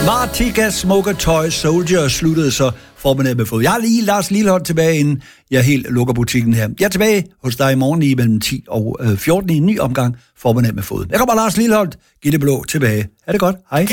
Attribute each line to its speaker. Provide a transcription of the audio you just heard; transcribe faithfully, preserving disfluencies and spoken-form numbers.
Speaker 1: Martika Smoker Toy Soldier sluttede så formiddag med fod. Jeg har lige Lars Lilholt tilbage, inden jeg helt lukker butikken her. Jeg er tilbage hos dig i morgen i mellem ti og fjorten i en ny omgang formiddag med fod. Jeg kommer Lars Lilholt, Gitte Blå tilbage. Er det godt? Hej.